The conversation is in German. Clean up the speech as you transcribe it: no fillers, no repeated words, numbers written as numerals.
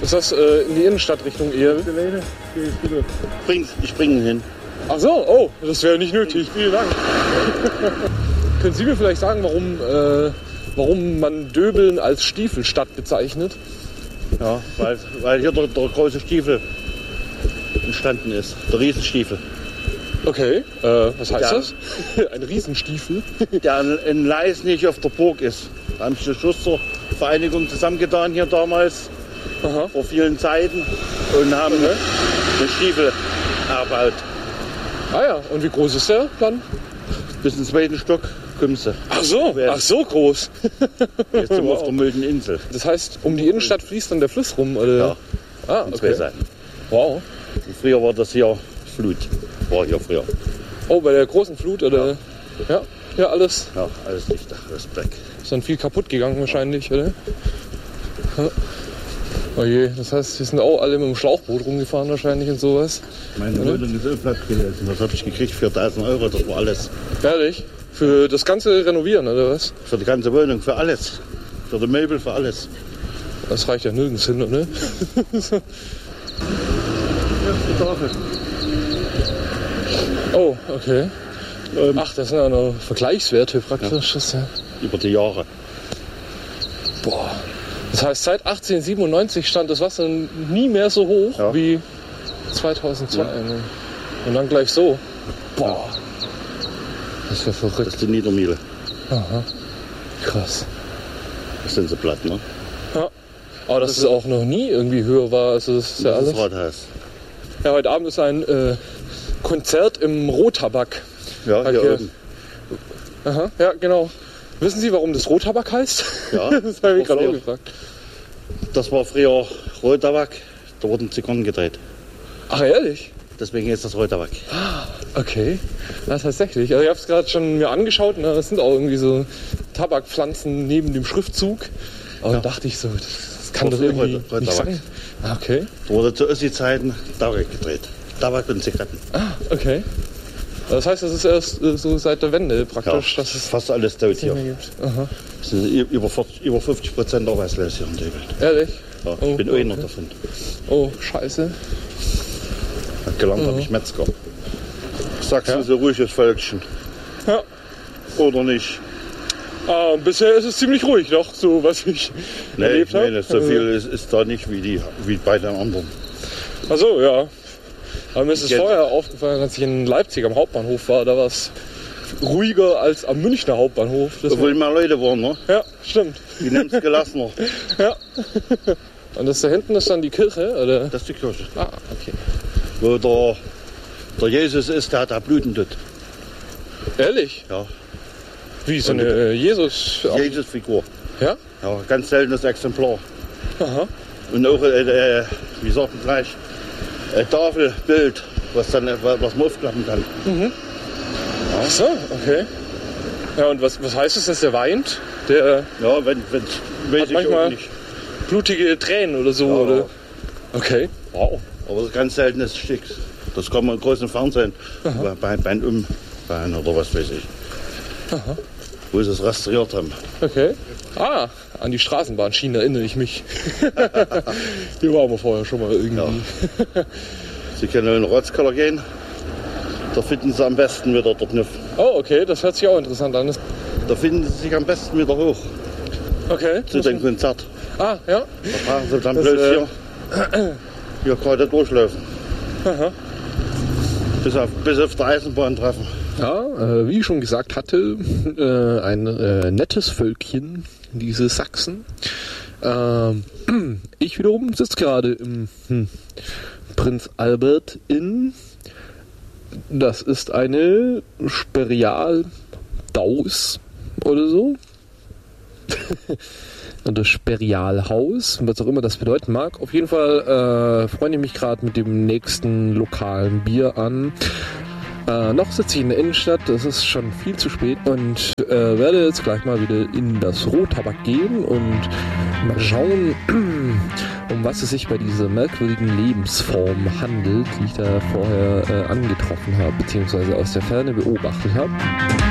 Ist das in die Innenstadtrichtung eher? Ich bringe ihn hin. Ach so, oh, das wäre nicht nötig. Vielen Dank. Können Sie mir vielleicht sagen, warum man Döbeln als Stiefelstadt bezeichnet? Ja, weil hier der große Stiefel entstanden ist. Der Riesenstiefel. Okay, was heißt das? Ein Riesenstiefel? Der in Leisnig auf der Burg ist. Da haben sich die Schustervereinigung zusammengetan hier damals. Aha. Vor vielen Zeiten und haben den Stiefel erbaut. Ah ja, und wie groß ist der dann? Bis zum 2. Stock kommst du. Ach so groß. Jetzt sind wir auf der Milden Insel. Das heißt, um die Innenstadt fließt dann der Fluss rum, oder? Ja. Ah, An 2 Seiten. Wow. Und früher war das hier Flut. War hier früher. Oh, bei der großen Flut, oder? Ja. Ja, alles. Ja, alles dicht, alles weg. Ist dann viel kaputt gegangen wahrscheinlich, oder? Ja. Oh je, das heißt, wir sind auch alle mit dem Schlauchboot rumgefahren wahrscheinlich und sowas. Meine Wohnung ist platt gewesen. Was habe ich gekriegt? 4.000 €, das war alles. Ehrlich? Für das ganze Renovieren, oder was? Für die ganze Wohnung, für alles. Für die Möbel, für alles. Das reicht ja nirgends hin, oder? Oh, okay. Ach, das sind ja noch Vergleichswerte praktisch. Ja. Über die Jahre. Boah. Das heißt, seit 1897 stand das Wasser nie mehr so hoch wie 2002. Ja. Und dann gleich so. Boah. Das ist ja verrückt. Das ist die Niedermiele. Aha. Krass. Das sind sie platt, ne? Ja. Aber dass es auch noch nie irgendwie höher war. Also das ist ja alles. Das Rathaus. Ja, heute Abend ist ein Konzert im Rohtabak. Ja, hier oben. Aha, ja, genau. Wissen Sie, warum das Rohtabak heißt? Ja. Das habe ich gerade auch gefragt. Das war früher Rohtabak. Da wurden Zigarren gedreht. Ach, ehrlich? Deswegen ist das Rohtabak. Okay. Das tatsächlich. Also ich habe es gerade schon mir angeschaut. Und da sind auch irgendwie so Tabakpflanzen neben dem Schriftzug. Aber da dachte ich so, das kann doch irgendwie nicht sein. Ah, okay. Da wurde zu Ossi-Zeiten Tabak gedreht. Tabak und Zigaretten. Ah, okay. Das heißt, das ist erst so seit der Wende praktisch, dass es fast alles tot hier. gibt. Aha. Es sind über 50% arbeitslos hier in der Welt. Ehrlich? Ja, ich bin einer davon. Oh, scheiße. Gelernt habe ich Metzger. Sachsen ist ein ruhiges Völkchen. Ja. Oder nicht? Bisher ist es ziemlich ruhig, doch, so was ich erlebt habe. Nee, so viel ist da nicht wie bei den anderen. Ach so, ja. Aber mir ist es vorher aufgefallen, als ich in Leipzig am Hauptbahnhof war, da war es ruhiger als am Münchner Hauptbahnhof. Obwohl mehr Leute waren, ne? Ja, stimmt. Die nehmen es gelassener. Ja. Und das da hinten ist dann die Kirche, oder? Das ist die Kirche. Ah, okay. Wo der Jesus ist, der hat da Bluten dort. Ehrlich? Ja. Wie, so eine Jesus-Figur. Ja? Ja, ganz seltenes Exemplar. Aha. Und auch, wie sagt man gleich, ein Tafelbild, was man aufklappen kann. Mhm. Ja. Ach so, okay. Ja, und was heißt es, dass der weint? Der ja, wenn weiß ich manchmal auch nicht. Blutige Tränen oder so, Ja. oder? Okay. Wow. Aber das ist ein ganz seltenes Stück. Das kann man im großen Fernsehen beim Umbauen oder was weiß ich. Aha. Wo sie es restauriert haben. Okay. Ah, an die Straßenbahnschienen erinnere ich mich. Hier waren wir vorher schon mal irgendwie. Ja. Sie können in den Rotzkeller gehen. Da finden Sie am besten wieder dort Kniff. Oh, okay, das hört sich auch interessant an. Da finden Sie sich am besten wieder hoch Okay. zu dem Konzert. Ah, ja. Da brauchen Sie dann bloß hier gerade durchlaufen. Aha. Bis auf der Eisenbahn treffen. Ja, wie ich schon gesagt hatte, ein nettes Völkchen, diese Sachsen. Ich wiederum sitze gerade im Prinz Albert Inn. Das ist eine Sperial-Daus oder so. Das Sperialhaus, was auch immer das bedeuten mag. Auf jeden Fall freue ich mich gerade mit dem nächsten lokalen Bier an. Noch sitze ich in der Innenstadt, das ist schon viel zu spät und werde jetzt gleich mal wieder in das Rohtabak gehen und mal schauen, um was es sich bei dieser merkwürdigen Lebensform handelt, die ich da vorher angetroffen habe, beziehungsweise aus der Ferne beobachtet habe.